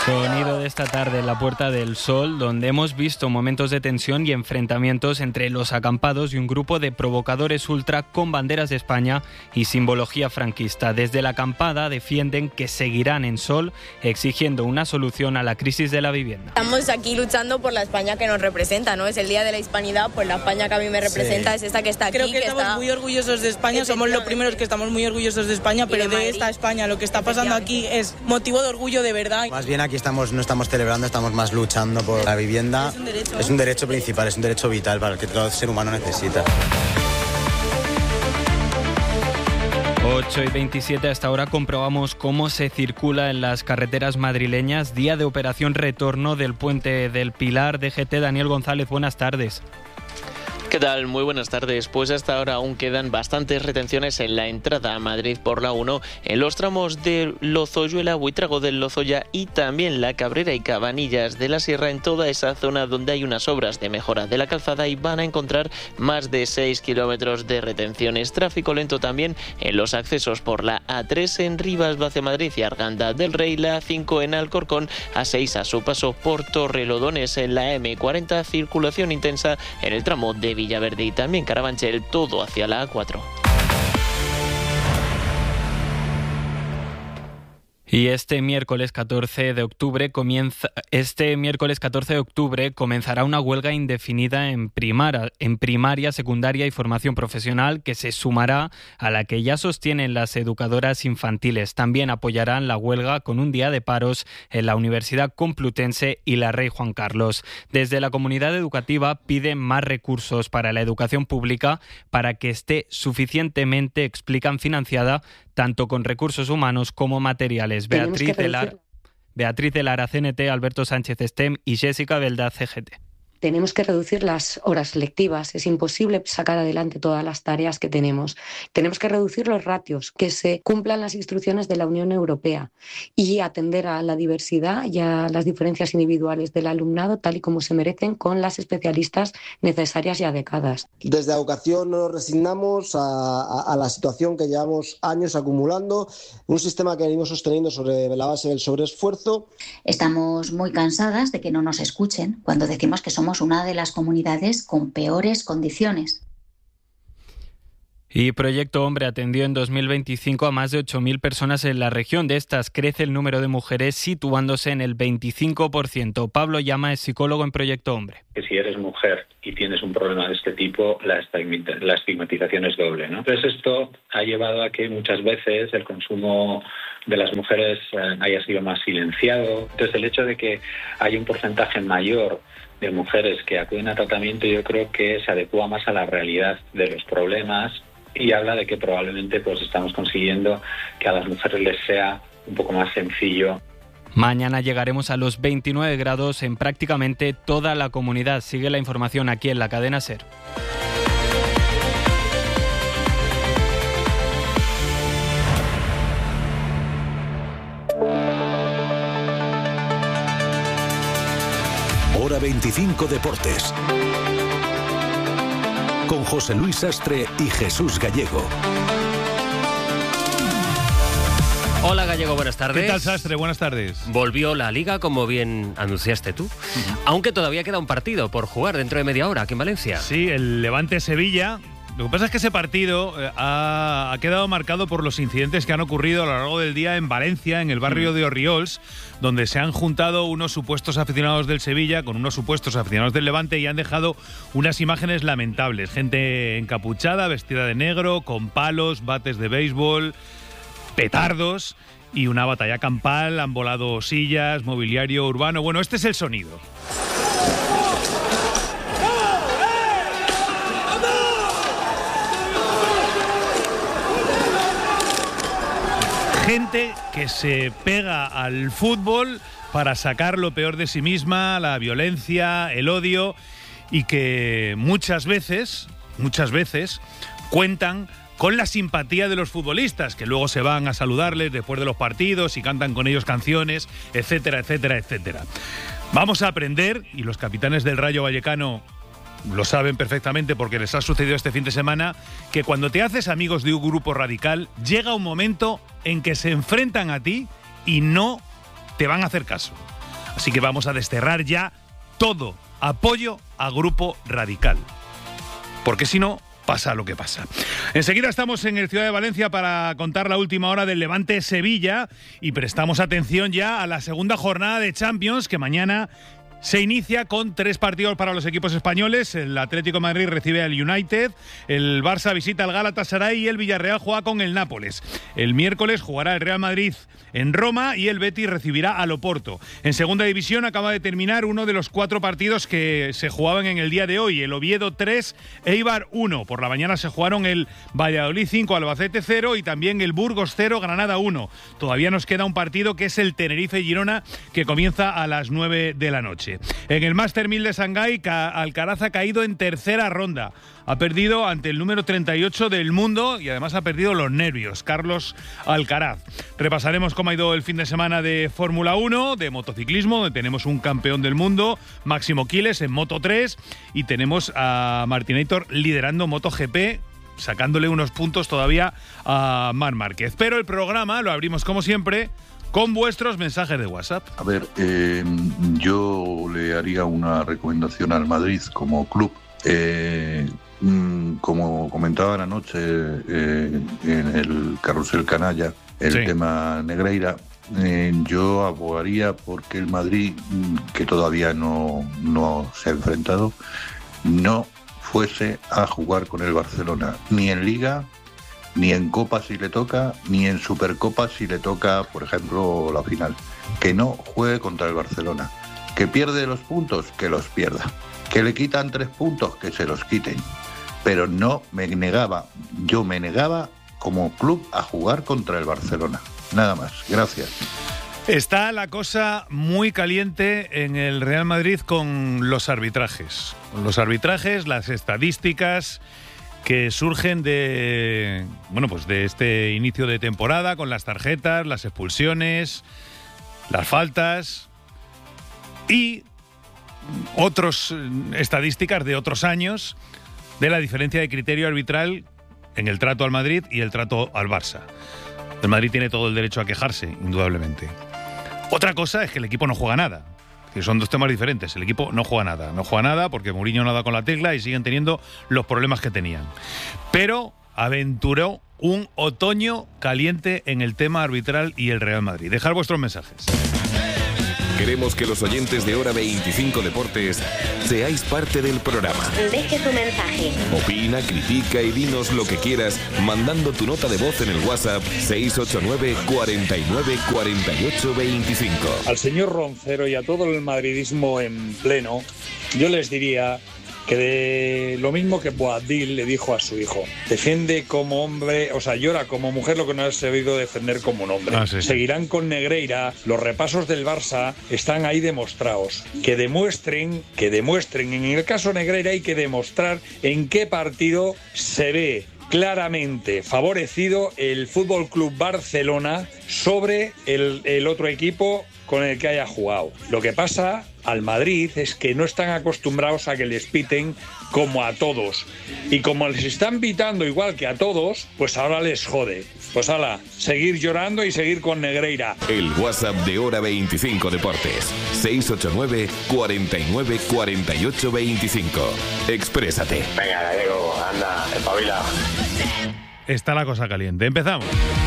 Sonido de esta tarde en la Puerta del Sol, donde hemos visto momentos de tensión y enfrentamientos entre los acampados y un grupo de provocadores ultra con banderas de España y simbología franquista. Desde la acampada defienden que seguirán en Sol exigiendo una solución a la crisis de la vivienda. Estamos aquí luchando por la España que nos representa, ¿no? Es el Día de la Hispanidad, pues la España que a mí me representa es esta que está aquí. Creo que estamos muy orgullosos de España, somos los primeros que estamos muy orgullosos de España, pero de esta España lo que está pasando aquí es motivo de orgullo de verdad. Más bien aquí no estamos celebrando, estamos más luchando por la vivienda. Es un derecho principal, es un derecho vital para el que todo ser humano necesita. 8:27, hasta ahora comprobamos cómo se circula en las carreteras madrileñas. Día de operación retorno del Puente del Pilar. DGT, Daniel González, buenas tardes. ¿Qué tal? Muy buenas tardes. Pues hasta ahora aún quedan bastantes retenciones en la entrada a Madrid por la 1, en los tramos de Lozoyuela, Buitrago del Lozoya y también La Cabrera y Cabanillas de la Sierra, en toda esa zona donde hay unas obras de mejora de la calzada, y van a encontrar más de 6 kilómetros de retenciones. Tráfico lento también en los accesos por la A3 en Rivas hacia Madrid y Arganda del Rey, la A5 en Alcorcón, A6 a su paso por Torrelodones, en la M40 circulación intensa en el tramo de Villaverde y también Carabanchel, todo hacia la A4. Y este miércoles 14 de octubre comenzará una huelga indefinida en primaria, secundaria y formación profesional, que se sumará a la que ya sostienen las educadoras infantiles. También apoyarán la huelga con un día de paros en la Universidad Complutense y la Rey Juan Carlos. Desde la comunidad educativa piden más recursos para la educación pública para que esté suficientemente, explican, financiada tanto con recursos humanos como materiales. Beatriz de Lara, CNT, Alberto Sánchez, STEM, y Jessica Belda, CGT. Tenemos que reducir las horas lectivas. Es imposible sacar adelante todas las tareas que tenemos. Tenemos que reducir los ratios, que se cumplan las instrucciones de la Unión Europea y atender a la diversidad y a las diferencias individuales del alumnado tal y como se merecen, con las especialistas necesarias y adecuadas. Desde la educación no nos resignamos a la situación que llevamos años acumulando, un sistema que venimos sosteniendo sobre la base del sobreesfuerzo. Estamos muy cansadas de que no nos escuchen cuando decimos que somos una de las comunidades con peores condiciones. Y Proyecto Hombre atendió en 2025 a más de 8.000 personas en la región. De estas crece el número de mujeres, situándose en el 25%. Pablo Llama es psicólogo en Proyecto Hombre. Que si eres mujer y tienes un problema de este tipo, la estigmatización es doble, ¿no? Entonces esto ha llevado a que muchas veces el consumo de las mujeres haya sido más silenciado. Entonces el hecho de que haya un porcentaje mayor de mujeres que acuden a tratamiento, yo creo que se adecua más a la realidad de los problemas y habla de que probablemente pues estamos consiguiendo que a las mujeres les sea un poco más sencillo. Mañana llegaremos a los 29 grados en prácticamente toda la comunidad. Sigue la información aquí en la cadena SER. Hora 25 Deportes. Con José Luis Sastre y Jesús Gallego. Hola Gallego, buenas tardes. ¿Qué tal, Sastre? Buenas tardes. Volvió la Liga, como bien anunciaste tú, aunque todavía queda un partido por jugar dentro de media hora aquí en Valencia. Sí, el Levante-Sevilla. Lo que pasa es que ese partido ha quedado marcado por los incidentes que han ocurrido a lo largo del día en Valencia, en el barrio de Orriols, donde se han juntado unos supuestos aficionados del Sevilla con unos supuestos aficionados del Levante y han dejado unas imágenes lamentables. Gente encapuchada, vestida de negro, con palos, bates de béisbol, petardos y una batalla campal. Han volado sillas, mobiliario urbano. Bueno, este es el sonido. Gente que se pega al fútbol para sacar lo peor de sí misma, la violencia, el odio, y que muchas veces cuentan con la simpatía de los futbolistas, que luego se van a saludarles después de los partidos y cantan con ellos canciones, etcétera, etcétera, etcétera. Vamos a aprender, y los capitanes del Rayo Vallecano lo saben perfectamente porque les ha sucedido este fin de semana, que cuando te haces amigos de un grupo radical, llega un momento en que se enfrentan a ti y no te van a hacer caso. Así que vamos a desterrar ya todo apoyo a Grupo Radical. Porque si no, pasa lo que pasa. Enseguida estamos en el Ciudad de Valencia para contar la última hora del Levante-Sevilla y prestamos atención ya a la segunda jornada de Champions, que mañana se inicia con 3 partidos para los equipos españoles. El Atlético de Madrid recibe al United, el Barça visita al Galatasaray y el Villarreal juega con el Nápoles. El miércoles jugará el Real Madrid en Roma y el Betis recibirá al Oporto. En segunda división acaba de terminar uno de los 4 partidos que se jugaban en el día de hoy. El Oviedo 3, Eibar 1. Por la mañana se jugaron el Valladolid 5, Albacete 0 y también el Burgos 0, Granada 1. Todavía nos queda un partido que es el Tenerife-Girona, que comienza a las 9 de la noche. En el Master 1000 de Shanghái, Alcaraz ha caído en tercera ronda. Ha perdido ante el número 38 del mundo y además ha perdido los nervios, Carlos Alcaraz. Repasaremos cómo ha ido el fin de semana de Fórmula 1, de motociclismo, donde tenemos un campeón del mundo, Máximo Quiles, en Moto 3, y tenemos a Martinator liderando MotoGP, sacándole unos puntos todavía a Marc Márquez. Pero el programa lo abrimos, como siempre, con vuestros mensajes de WhatsApp. A ver, yo le haría una recomendación al Madrid como club. Como comentaban anoche en el Carrusel Canalla, el tema Negreira, yo abogaría porque el Madrid, que todavía no se ha enfrentado, no fuese a jugar con el Barcelona, ni en Liga, ni en Copa si le toca, ni en Supercopa si le toca, por ejemplo, la final. Que no juegue contra el Barcelona. Que pierde los puntos, que los pierda. Que le quitan 3 puntos, que se los quiten. Pero yo me negaba como club a jugar contra el Barcelona. Nada más. Gracias. Está la cosa muy caliente en el Real Madrid con los arbitrajes. Con los arbitrajes, las estadísticas que surgen de este inicio de temporada, con las tarjetas, las expulsiones, las faltas y otras estadísticas de otros años de la diferencia de criterio arbitral en el trato al Madrid y el trato al Barça. El Madrid tiene todo el derecho a quejarse, indudablemente. Otra cosa es que el equipo no juega nada. Son 2 temas diferentes. El equipo no juega nada. No juega nada porque Mourinho no da con la tecla y siguen teniendo los problemas que tenían. Pero aventuró un otoño caliente en el tema arbitral y el Real Madrid. Dejad vuestros mensajes. Queremos que los oyentes de Hora 25 Deportes seáis parte del programa. Deje tu mensaje. Opina, critica y dinos lo que quieras mandando tu nota de voz en el WhatsApp 689 49 48 25. Al señor Roncero y a todo el madridismo en pleno, yo les diría que de lo mismo que Boadil le dijo a su hijo: defiende como hombre, o sea, llora como mujer lo que no has sabido defender como un hombre. Sí. Seguirán con Negreira, los repasos del Barça están ahí demostrados. Que demuestren, en el caso Negreira hay que demostrar en qué partido se ve claramente favorecido el Fútbol Club Barcelona sobre el otro equipo con el que haya jugado. Lo que pasa al Madrid es que no están acostumbrados a que les piten como a todos. Y como les están pitando igual que a todos, pues ahora les jode. Pues hala, seguir llorando y seguir con Negreira. El WhatsApp de Hora 25 Deportes. 689 49 48 25. Exprésate. Venga, Gallego, anda, espabila. Está la cosa caliente. Empezamos.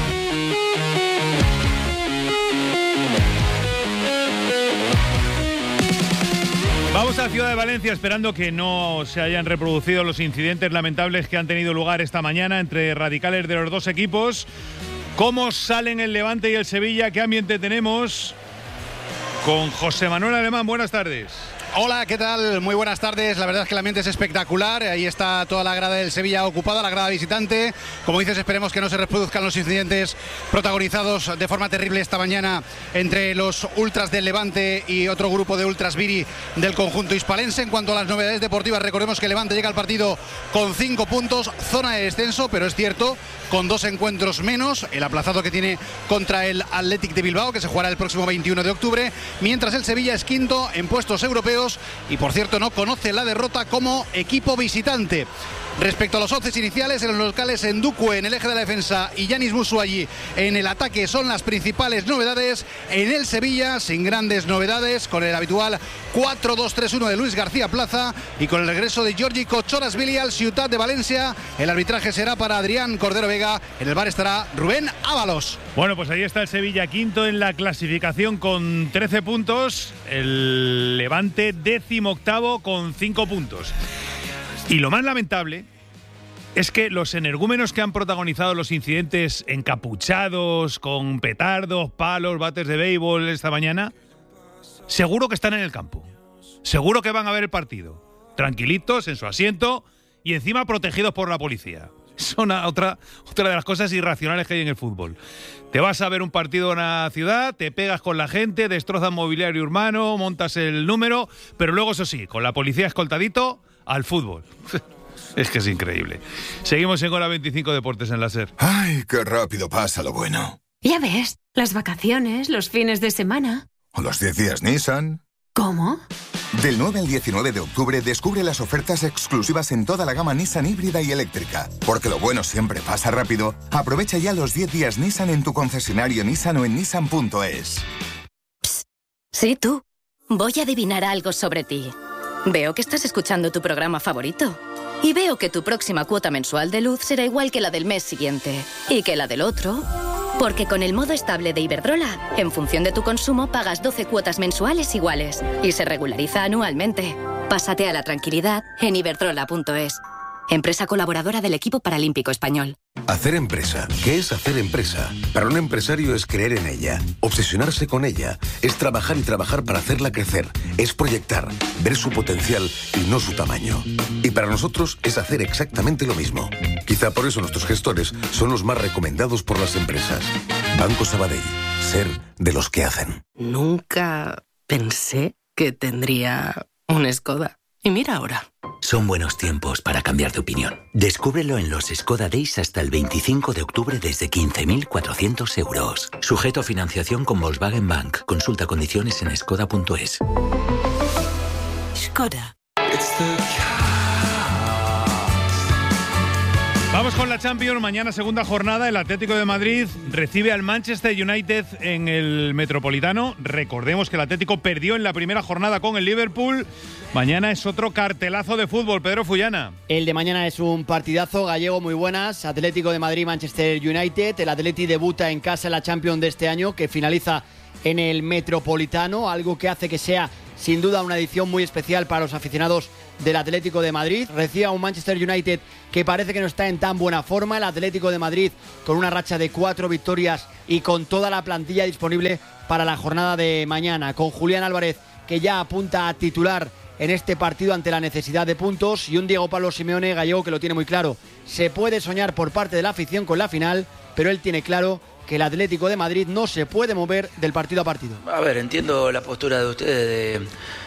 Vamos a Ciudad de Valencia esperando que no se hayan reproducido los incidentes lamentables que han tenido lugar esta mañana entre radicales de los 2 equipos. ¿Cómo salen el Levante y el Sevilla? ¿Qué ambiente tenemos? Con José Manuel Alemán, buenas tardes. Hola, ¿qué tal? Muy buenas tardes. La verdad es que el ambiente es espectacular. Ahí está toda la grada del Sevilla ocupada, la grada visitante. Como dices, esperemos que no se reproduzcan los incidentes protagonizados de forma terrible esta mañana entre los ultras del Levante y otro grupo de ultras Viri del conjunto hispalense. En cuanto a las novedades deportivas, recordemos que el Levante llega al partido con 5 puntos, zona de descenso, pero es cierto, con 2 encuentros menos, el aplazado que tiene contra el Athletic de Bilbao, que se jugará el próximo 21 de octubre, mientras el Sevilla es quinto en puestos europeos europeos y, por cierto, no conoce la derrota como equipo visitante. Respecto a los 11 iniciales, en los locales Ndukwe en el eje de la defensa y Yanis Musuayi en el ataque son las principales novedades. En el Sevilla, sin grandes novedades, con el habitual 4-2-3-1 de Luis García Plaza y con el regreso de Giorgi Kochorazvili al Ciutat de Valencia. El arbitraje será para Adrián Cordero Vega. En el bar estará Rubén Ábalos. Bueno, pues ahí está el Sevilla, quinto en la clasificación con 13 puntos. El Levante, 18º con 5 puntos. Y lo más lamentable es que los energúmenos que han protagonizado los incidentes encapuchados, con petardos, palos, bates de béisbol esta mañana, seguro que están en el campo. Seguro que van a ver el partido. Tranquilitos, en su asiento y encima protegidos por la policía. Es otra de las cosas irracionales que hay en el fútbol. Te vas a ver un partido en una ciudad, te pegas con la gente, destrozas mobiliario urbano, montas el número, pero luego, eso sí, con la policía escoltadito, al fútbol. Es que es increíble. Seguimos en Hora 25 Deportes en la SER. ¡Ay, qué rápido pasa lo bueno! Ya ves, las vacaciones, los fines de semana. ¿O los 10 días Nissan? ¿Cómo? Del 9 al 19 de octubre descubre las ofertas exclusivas en toda la gama Nissan híbrida y eléctrica. Porque lo bueno siempre pasa rápido. Aprovecha ya los 10 días Nissan en tu concesionario Nissan o en nissan.es. Psst, sí, tú. Voy a adivinar algo sobre ti. Veo que estás escuchando tu programa favorito. Y veo que tu próxima cuota mensual de luz será igual que la del mes siguiente. Y que la del otro. Porque con el modo estable de Iberdrola, en función de tu consumo, pagas 12 cuotas mensuales iguales. Y se regulariza anualmente. Pásate a la tranquilidad en iberdrola.es. Empresa colaboradora del equipo paralímpico español. Hacer empresa. ¿Qué es hacer empresa? Para un empresario es creer en ella, obsesionarse con ella, es trabajar y trabajar para hacerla crecer, es proyectar, ver su potencial y no su tamaño. Y para nosotros es hacer exactamente lo mismo. Quizá por eso nuestros gestores son los más recomendados por las empresas. Banco Sabadell. Ser de los que hacen. Nunca pensé que tendría un Skoda. Y mira ahora. Son buenos tiempos para cambiar de opinión. Descúbrelo en los Skoda Days hasta el 25 de octubre desde 15.400 euros. Sujeto a financiación con Volkswagen Bank. Consulta condiciones en skoda.es. Skoda. Vamos con la Champions. Mañana, segunda jornada. El Atlético de Madrid recibe al Manchester United en el Metropolitano. Recordemos que el Atlético perdió en la primera jornada con el Liverpool. Mañana es otro cartelazo de fútbol. Pedro Fullana. El de mañana es un partidazo gallego muy buenas. Atlético de Madrid, Manchester United. El Atleti debuta en casa en la Champions de este año, que finaliza en el Metropolitano. Algo que hace que sea, sin duda, una edición muy especial para los aficionados del Atlético de Madrid. Recibe a un Manchester United que parece que no está en tan buena forma. El Atlético de Madrid con una racha de 4 victorias y con toda la plantilla disponible para la jornada de mañana. Con Julián Álvarez, que ya apunta a titular en este partido ante la necesidad de puntos, y un Diego Pablo Simeone gallego que lo tiene muy claro. Se puede soñar por parte de la afición con la final, pero él tiene claro que el Atlético de Madrid no se puede mover del partido a partido. A ver, entiendo la postura de ustedes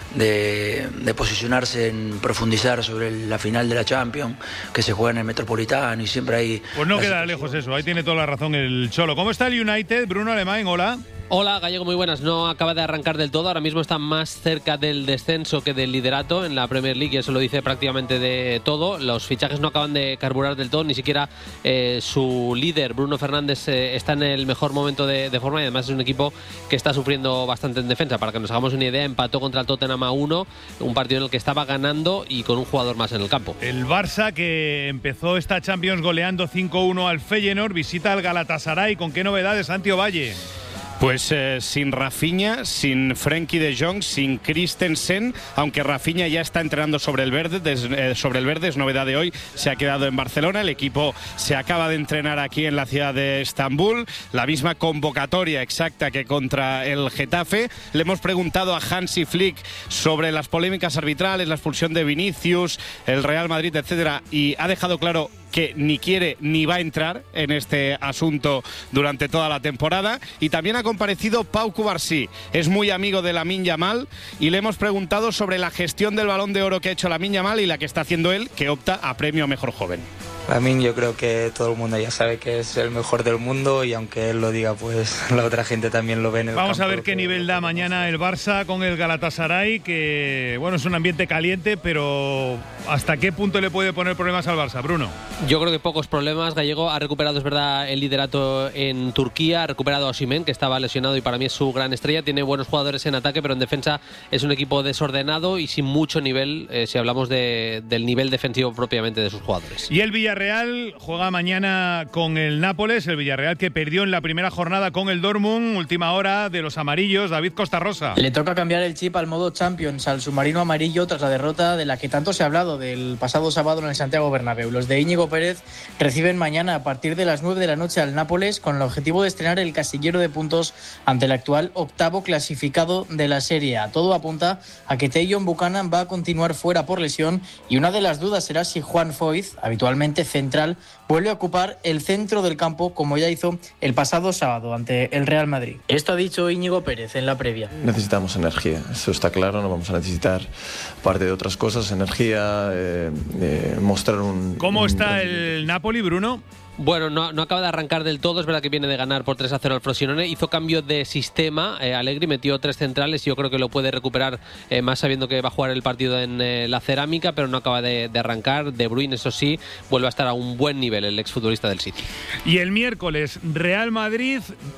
de posicionarse en profundizar sobre la final de la Champions, que se juega en el Metropolitano y siempre hay... Pues no queda lejos eso, ahí tiene toda la razón el Cholo. ¿Cómo está el United? Bruno Alemán, hola. Hola, Gallego, muy buenas. No acaba de arrancar del todo, ahora mismo está más cerca del descenso que del liderato en la Premier League, y eso lo dice prácticamente de todo. Los fichajes no acaban de carburar del todo, ni siquiera su líder, Bruno Fernández, está en el mejor momento de forma, y además es un equipo que está sufriendo bastante en defensa. Para que nos hagamos una idea, empató contra el Tottenham a 1, un partido en el que estaba ganando y con un jugador más en el campo. El Barça, que empezó esta Champions goleando 5-1 al Feyenoord, visita al Galatasaray. ¿Con qué novedades, Santi Ovalle? Pues sin Rafinha, sin Frenkie de Jong, sin Christensen, aunque Rafinha ya está entrenando sobre el verde, es novedad de hoy, se ha quedado en Barcelona, el equipo se acaba de entrenar aquí en la ciudad de Estambul, la misma convocatoria exacta que contra el Getafe. Le hemos preguntado a Hansi Flick sobre las polémicas arbitrales, la expulsión de Vinicius, el Real Madrid, etcétera, y ha dejado claro que ni quiere ni va a entrar en este asunto durante toda la temporada. Y también ha comparecido Pau Cubarsí, es muy amigo de Lamine Yamal, y le hemos preguntado sobre la gestión del Balón de Oro que ha hecho Lamine Yamal y la que está haciendo él, que opta a premio a Mejor Joven. Lamine, yo creo que todo el mundo ya sabe que es el mejor del mundo y aunque él lo diga, pues la otra gente también lo ve en el Vamos campo, a ver qué nivel da mañana el Barça con el Galatasaray, que bueno, es un ambiente caliente, pero ¿hasta qué punto le puede poner problemas al Barça, Bruno? Yo creo que pocos problemas. Gallego ha recuperado, es verdad, el liderato en Turquía, ha recuperado a Osimhen, que estaba lesionado y para mí es su gran estrella. Tiene buenos jugadores en ataque, pero en defensa es un equipo desordenado y sin mucho nivel, si hablamos del nivel defensivo propiamente de sus jugadores. Y el Villarreal juega mañana con el Nápoles, el Villarreal que perdió en la primera jornada con el Dortmund, última hora de los amarillos. David Costarrosa. Le toca cambiar el chip al modo Champions, al submarino amarillo, tras la derrota de la que tanto se ha hablado del pasado sábado en el Santiago Bernabéu. Los de Íñigo Pérez reciben mañana a partir de las 9 de la noche al Nápoles con el objetivo de estrenar el casillero de puntos ante el actual octavo clasificado de la Serie A. Todo apunta a que Tajon Buchanan va a continuar fuera por lesión y una de las dudas será si Juan Foyth, habitualmente central, vuelve a ocupar el centro del campo como ya hizo el pasado sábado ante el Real Madrid. Esto ha dicho Íñigo Pérez en la previa. Necesitamos energía, eso está claro, no vamos a necesitar parte de otras cosas, energía, mostrar un... ¿Cómo está el Napoli, Bruno? Bueno, no acaba de arrancar del todo, es verdad que viene de ganar por 3-0 al Frosinone, hizo cambio de sistema, Allegri metió 3 centrales y yo creo que lo puede recuperar más sabiendo que va a jugar el partido en la Cerámica, pero no acaba de arrancar. De Bruyne, eso sí, vuelve a estar a un buen nivel el exfutbolista del City. Y el miércoles, Real Madrid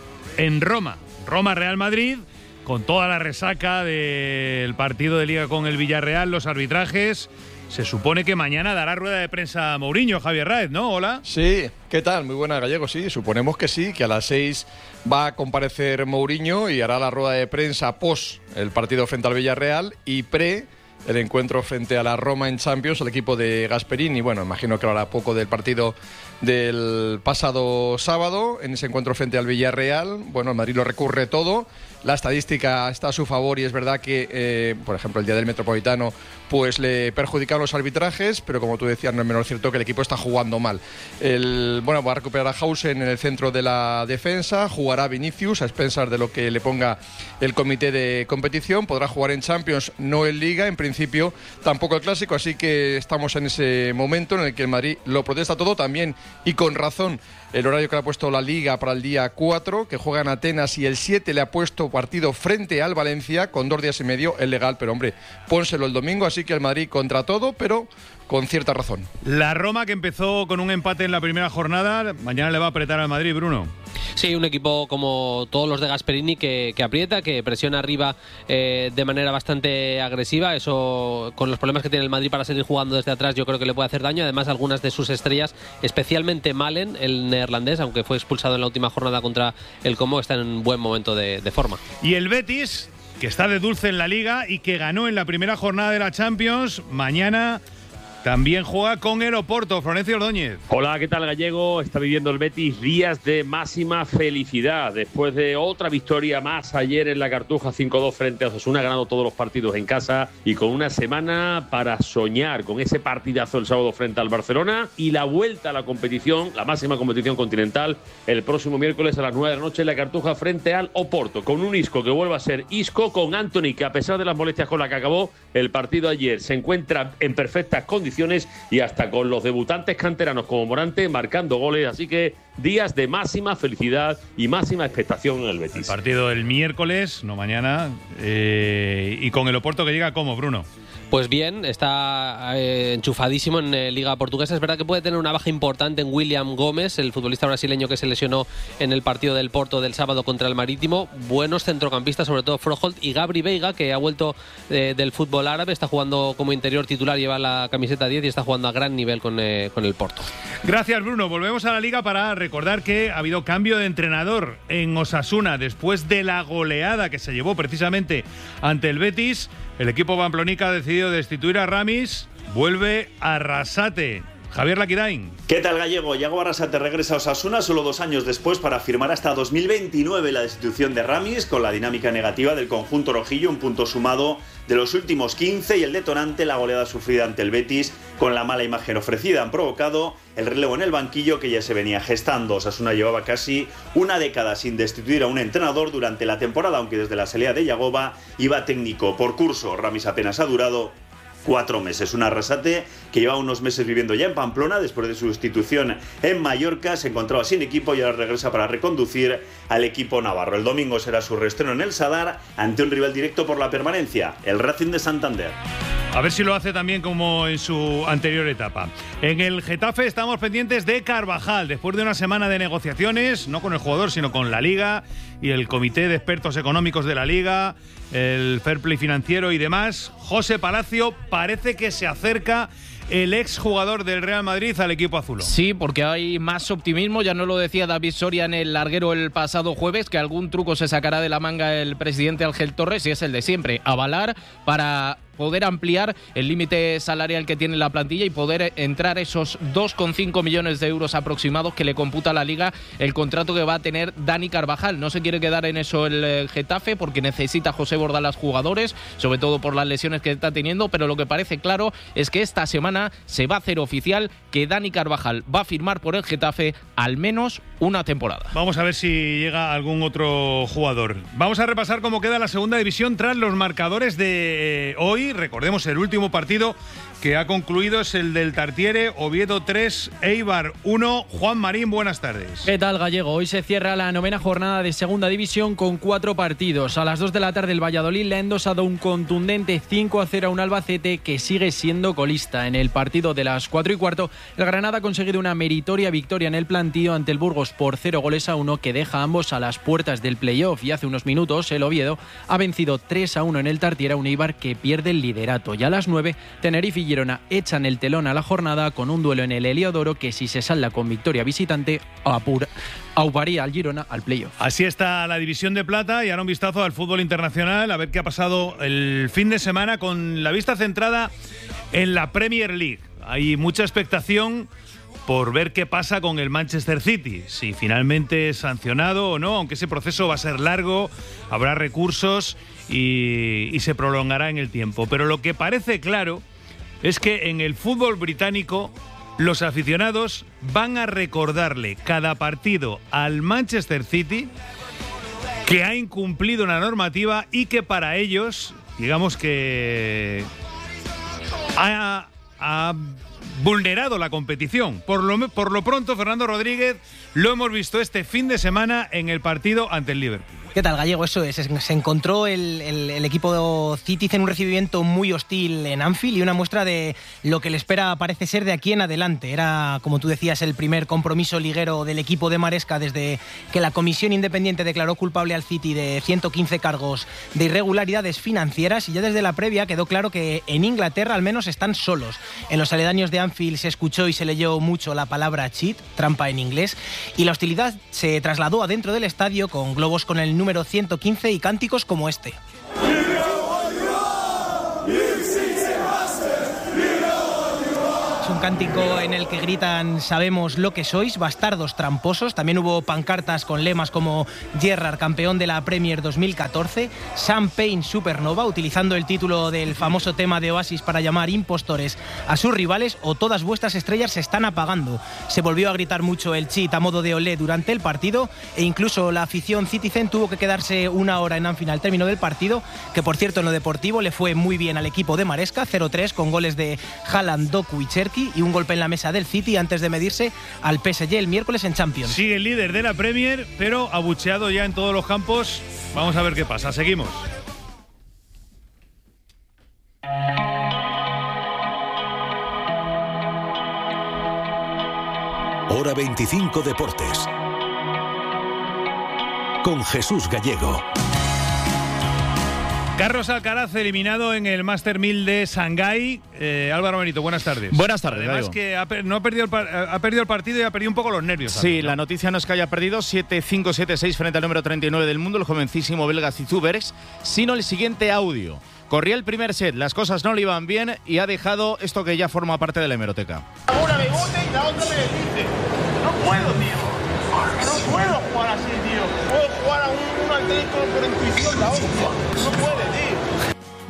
en Roma, Roma-Real Madrid, con toda la resaca del partido de Liga con el Villarreal, los arbitrajes. Se supone que mañana dará rueda de prensa Mourinho, Javier Raez, ¿no? Hola. Sí, ¿qué tal? Muy buena, Gallego. Sí, suponemos que sí, que a las 6 va a comparecer Mourinho y hará la rueda de prensa post el partido frente al Villarreal y pre el encuentro frente a la Roma en Champions, el equipo de Gasperini. Bueno, imagino que hablará poco del partido del pasado sábado, en ese encuentro frente al Villarreal. Bueno, el Madrid lo recurre todo. La estadística está a su favor y es verdad que, por ejemplo, el día del Metropolitano pues le perjudicaron los arbitrajes, pero como tú decías, no es menor cierto que el equipo está jugando mal. Va a recuperar a Hausen en el centro de la defensa, jugará Vinicius a expensas de lo que le ponga el comité de competición, podrá jugar en Champions, no en Liga, en principio tampoco el Clásico, así que estamos en ese momento en el que el Madrid lo protesta todo también y con razón. El horario que le ha puesto la Liga para el día 4, que juega en Atenas, y el 7 le ha puesto partido frente al Valencia, con 2 días y medio, es legal, pero hombre, pónselo el domingo, así que el Madrid contra todo, pero con cierta razón. La Roma, que empezó con un empate en la primera jornada, mañana le va a apretar al Madrid, Bruno. Sí, un equipo como todos los de Gasperini que aprieta, que presiona arriba de manera bastante agresiva. Eso, con los problemas que tiene el Madrid para seguir jugando desde atrás, yo creo que le puede hacer daño. Además, algunas de sus estrellas, especialmente Malen, el neerlandés, aunque fue expulsado en la última jornada contra el Como, está en un buen momento de forma. Y el Betis, que está de dulce en la Liga y que ganó en la primera jornada de la Champions, mañana también juega con el Oporto. Florencio Ordóñez. Hola, ¿qué tal, Gallego? Está viviendo el Betis días de máxima felicidad. Después de otra victoria más ayer en la Cartuja, 5-2 frente a Osasuna, ganando todos los partidos en casa y con una semana para soñar con ese partidazo el sábado frente al Barcelona y la vuelta a la competición, la máxima competición continental, el próximo miércoles a las 9 de la noche en la Cartuja frente al Oporto, con un Isco que vuelve a ser Isco, con Antony, que a pesar de las molestias con las que acabó el partido ayer, se encuentra en perfectas condiciones y hasta con los debutantes canteranos como Morante marcando goles, así que días de máxima felicidad y máxima expectación en el Betis. El partido el miércoles, no mañana, y con el Oporto que llega como, Bruno. Pues bien, está enchufadísimo en Liga Portuguesa. Es verdad que puede tener una baja importante en William Gómez, el futbolista brasileño que se lesionó en el partido del Porto del sábado contra el Marítimo. Buenos centrocampistas, sobre todo Froholt y Gabri Veiga, que ha vuelto del fútbol árabe, está jugando como interior titular, lleva la camiseta 10 y está jugando a gran nivel con el Porto. Gracias, Bruno. Volvemos a la Liga para recordar que ha habido cambio de entrenador en Osasuna después de la goleada que se llevó precisamente ante el Betis. El equipo pamplonica ha decidido destituir a Ramis. Vuelve a Arrasate. Javier Laquirain. ¿Qué tal, Gallego? Yago Arrasate regresa a Osasuna solo 2 años después para firmar hasta 2029 la destitución de Ramis, con la dinámica negativa del conjunto rojillo, un punto sumado de los últimos 15 y el detonante, la goleada sufrida ante el Betis, con la mala imagen ofrecida. Han provocado el relevo en el banquillo que ya se venía gestando. Osasuna llevaba casi una década sin destituir a un entrenador durante la temporada, aunque desde la salida de Yagoba iba técnico por curso. Ramis apenas ha durado 4 meses. Un Arrasate que lleva unos meses viviendo ya en Pamplona después de su sustitución en Mallorca, se encontraba sin equipo y ahora regresa para reconducir al equipo navarro. El domingo será su reestreno en el Sadar ante un rival directo por la permanencia, el Racing de Santander. A ver si lo hace también como en su anterior etapa. En el Getafe estamos pendientes de Carvajal. Después de una semana de negociaciones, no con el jugador, sino con la Liga y el Comité de Expertos Económicos de la Liga, el Fair Play Financiero y demás, José Palacio parece que se acerca el exjugador del Real Madrid al equipo azulón. Sí, porque hay más optimismo. Ya no lo decía David Soria en el larguero el pasado jueves, que algún truco se sacará de la manga el presidente Ángel Torres, y es el de siempre, avalar para poder ampliar el límite salarial que tiene la plantilla y poder entrar esos 2,5 millones de euros aproximados que le computa la Liga el contrato que va a tener Dani Carvajal. No se quiere quedar en eso el Getafe porque necesita José Bordalas jugadores, sobre todo por las lesiones que está teniendo, pero lo que parece claro es que esta semana se va a hacer oficial que Dani Carvajal va a firmar por el Getafe al menos una temporada. Vamos a ver si llega algún otro jugador. Vamos a repasar cómo queda la segunda división tras los marcadores de hoy. Recordemos, el último partido que ha concluido es el del Tartiere, Oviedo 3, Eibar 1. Juan Marín, buenas tardes. ¿Qué tal, Gallego? Hoy se cierra la 9ª jornada de segunda división con 4 partidos. A las 2 de la tarde el Valladolid le ha endosado un contundente 5-0 a un Albacete que sigue siendo colista. En el partido de las 4:15, el Granada ha conseguido una meritoria victoria en el plantío ante el Burgos por 0-1 que deja a ambos a las puertas del playoff. Y hace unos minutos el Oviedo ha vencido 3-1 en el Tartiere a un Eibar que pierde el liderato. Y a las 9, Tenerife y Girona echan el telón a la jornada con un duelo en el Heliodoro que, si se salda con victoria visitante, auparía al Girona al playoff. Así está la división de plata, y ahora un vistazo al fútbol internacional, a ver qué ha pasado el fin de semana con la vista centrada en la Premier League. Hay mucha expectación por ver qué pasa con el Manchester City, si finalmente es sancionado o no, aunque ese proceso va a ser largo, habrá recursos y se prolongará en el tiempo. Pero lo que parece claro es que en el fútbol británico los aficionados van a recordarle cada partido al Manchester City que ha incumplido una normativa y que para ellos, digamos que ha vulnerado la competición. Por lo pronto, Fernando Rodríguez, lo hemos visto este fin de semana en el partido ante el Liverpool. ¿Qué tal, Gallego? Eso es, se encontró el equipo City en un recibimiento muy hostil en Anfield y una muestra de lo que le espera, parece ser, de aquí en adelante. Era, como tú decías, el primer compromiso liguero del equipo de Maresca desde que la Comisión Independiente declaró culpable al City de 115 cargos de irregularidades financieras, y ya desde la previa quedó claro que en Inglaterra al menos están solos. En los aledaños de Anfield se escuchó y se leyó mucho la palabra cheat, trampa en inglés, y la hostilidad se trasladó adentro del estadio con globos con el número 115 y cánticos como este. Es un cántico en el que gritan "sabemos lo que sois, bastardos tramposos". También hubo pancartas con lemas como "Gerrard, campeón de la Premier 2014", "Sam Payne, Supernova", utilizando el título del famoso tema de Oasis para llamar impostores a sus rivales, o "todas vuestras estrellas se están apagando". Se volvió a gritar mucho el cheat a modo de olé durante el partido, e incluso la afición Citizen tuvo que quedarse una hora en Anfield al término del partido, que por cierto en lo deportivo le fue muy bien al equipo de Maresca, 0-3 con goles de Haaland, Doku y Cherki, y un golpe en la mesa del City antes de medirse al PSG el miércoles en Champions. Sigue el líder de la Premier, pero abucheado ya en todos los campos. Vamos a ver qué pasa. Seguimos. Hora 25 Deportes. Con Jesús Gallego. Carlos Alcaraz eliminado en el Master 1000 de Shanghái. Álvaro Benito, buenas tardes. Buenas tardes. Además que ha perdido el partido y ha perdido un poco los nervios. Sí, también, ¿no? La noticia no es que haya perdido 7-5, 7-6 frente al número 39 del mundo, el jovencísimo belga Zizoubergs, sino el siguiente audio. Corría el primer set, las cosas no le iban bien y ha dejado esto que ya forma parte de la hemeroteca. Una me bote y la otra me desdice. No puedo, tío. No puedo jugar así, tío. Puedo jugar a un Atlético por intuición, la otra. No puede, tío.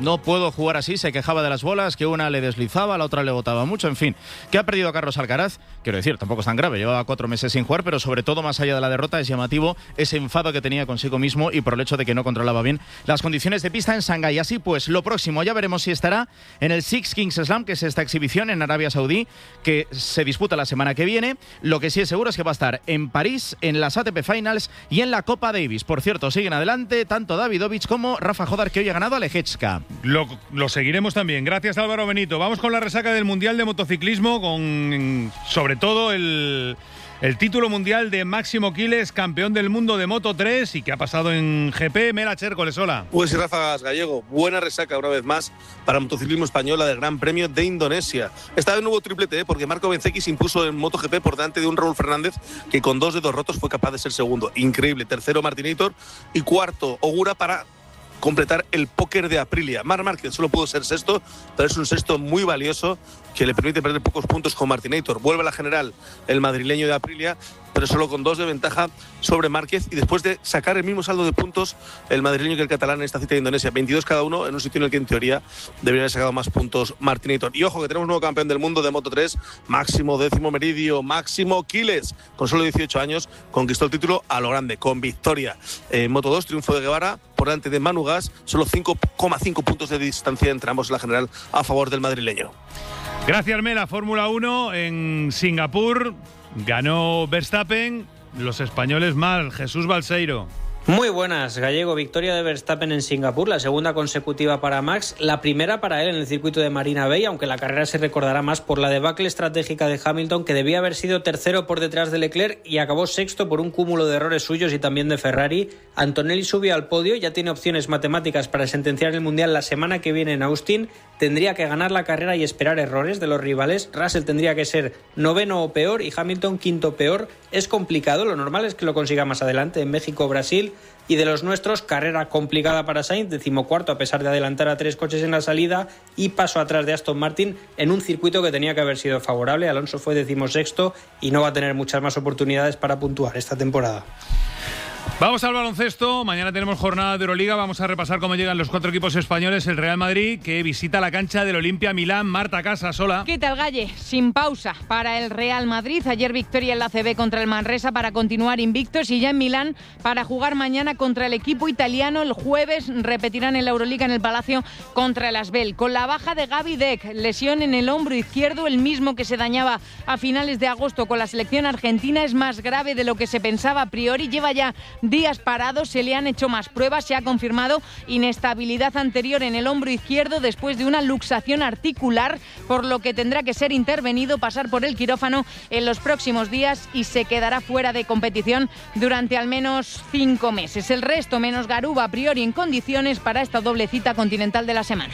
no puedo jugar así, se quejaba de las bolas, que una le deslizaba, la otra le botaba mucho, en fin. ¿Qué ha perdido Carlos Alcaraz? Quiero decir, tampoco es tan grave, llevaba 4 meses sin jugar, pero sobre todo, más allá de la derrota, es llamativo ese enfado que tenía consigo mismo y por el hecho de que no controlaba bien las condiciones de pista en Shanghái. Así pues, lo próximo, ya veremos si estará en el Six Kings Slam, que es esta exhibición en Arabia Saudí, que se disputa la semana que viene. Lo que sí es seguro es que va a estar en París, en las ATP Finals y en la Copa Davis. Por cierto, siguen adelante tanto Davidovich como Rafa Jodar, que hoy ha ganado a Leječka. Lo seguiremos también. Gracias, Álvaro Benito. Vamos con la resaca del Mundial de Motociclismo, con sobre todo el título mundial de Máximo Quiles, campeón del mundo de Moto 3 y que ha pasado en GP. Mera Chércoles, hola. Pues sí, Rafa Gallego, buena resaca una vez más para el motociclismo español del Gran Premio de Indonesia. Esta vez no hubo triplete, porque Marco Bezzecchi se impuso en MotoGP por delante de un Raúl Fernández que con 2 dedos rotos fue capaz de ser segundo. Increíble. Tercero Martinator y cuarto Ogura para completar el póker de Aprilia. Marc Márquez solo pudo ser sexto, pero es un sexto muy valioso que le permite perder pocos puntos con Martinator. Vuelve a la general el madrileño de Aprilia, pero solo con 2 de ventaja sobre Márquez, y después de sacar el mismo saldo de puntos el madrileño que el catalán en esta cita de Indonesia, 22 cada uno, en un sitio en el que en teoría debería haber sacado más puntos Martinator. Y ojo que tenemos un nuevo campeón del mundo de Moto 3, Máximo Décimo Meridio, Máximo Quiles, con solo 18 años, conquistó el título a lo grande, con victoria. En Moto 2, triunfo de Guevara por delante de Manu Gas, solo 5,5 puntos de distancia entre ambos en la general a favor del madrileño. Gracias, Mela. Fórmula 1 en Singapur. Ganó Verstappen, los españoles mal. Jesús Balseiro. Muy buenas, Gallego. Victoria de Verstappen en Singapur, la segunda consecutiva para Max, la primera para él en el circuito de Marina Bay, aunque la carrera se recordará más por la debacle estratégica de Hamilton, que debía haber sido tercero por detrás de Leclerc y acabó sexto por un cúmulo de errores suyos y también de Ferrari. Antonelli subió al podio, ya tiene opciones matemáticas para sentenciar el Mundial la semana que viene en Austin. Tendría que ganar la carrera y esperar errores de los rivales. Russell tendría que ser noveno o peor y Hamilton quinto peor. Es complicado, lo normal es que lo consiga más adelante en México o Brasil. Y de los nuestros, carrera complicada para Sainz, 14º a pesar de adelantar a 3 coches en la salida y paso atrás de Aston Martin en un circuito que tenía que haber sido favorable. Alonso fue 16º y no va a tener muchas más oportunidades para puntuar esta temporada. Vamos al baloncesto. Mañana tenemos jornada de Euroliga. Vamos a repasar cómo llegan los 4 equipos españoles. El Real Madrid, que visita la cancha del Olimpia Milán. Marta Casas, hola. ¿Qué tal, Galle? Sin pausa para el Real Madrid. Ayer victoria en la ACB contra el Manresa para continuar invictos y ya en Milán para jugar mañana contra el equipo italiano. El jueves repetirán en la Euroliga en el Palacio contra el Asbel. Con la baja de Gaby Deck, lesión en el hombro izquierdo, el mismo que se dañaba a finales de agosto con la selección argentina. Es más grave de lo que se pensaba a priori. Lleva ya días parados, se le han hecho más pruebas, se ha confirmado inestabilidad anterior en el hombro izquierdo después de una luxación articular, por lo que tendrá que ser intervenido, pasar por el quirófano en los próximos días y se quedará fuera de competición durante al menos 5 meses. El resto, menos Garuba, a priori en condiciones para esta doble cita continental de la semana.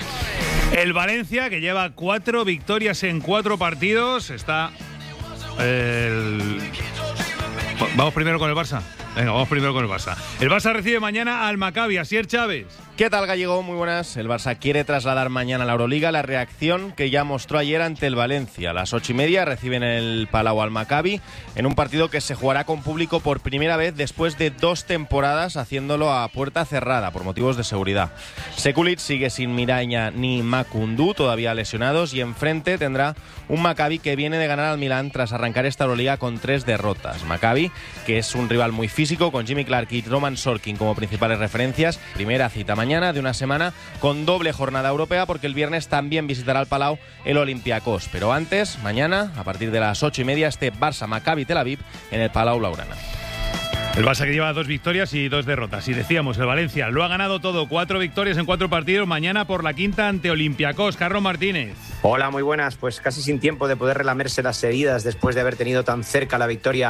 El Valencia, que lleva 4 victorias en 4 partidos, está... Vamos primero con el Barça. Venga, vamos primero con el Barça. El Barça recibe mañana al Maccabi. Asier Chávez. ¿Qué tal, Gallego? Muy buenas. El Barça quiere trasladar mañana a la Euroliga la reacción que ya mostró ayer ante el Valencia. A las 8:30 reciben el Palau al Maccabi en un partido que se jugará con público por primera vez después de 2 temporadas haciéndolo a puerta cerrada por motivos de seguridad. Sekulic sigue sin Miraña ni Makundu, todavía lesionados, y enfrente tendrá un Maccabi que viene de ganar al Milán tras arrancar esta Euroliga con 3 derrotas. Maccabi, que es un rival muy físico, con Jimmy Clark y Roman Sorkin como principales referencias. Primera cita mañana de una semana con doble jornada europea, porque el viernes también visitará al Palau el Olympiacos. Pero antes, mañana, a partir de las 8:30, este Barça Maccabi Tel Aviv en el Palau Blaugrana. El Barça, que lleva 2 victorias y 2 derrotas. Y decíamos, el Valencia lo ha ganado todo. 4 victorias en 4 partidos. Mañana por la quinta ante Olympiacos. Carlos Martínez. Hola, muy buenas. Pues casi sin tiempo de poder relamerse las heridas después de haber tenido tan cerca la victoria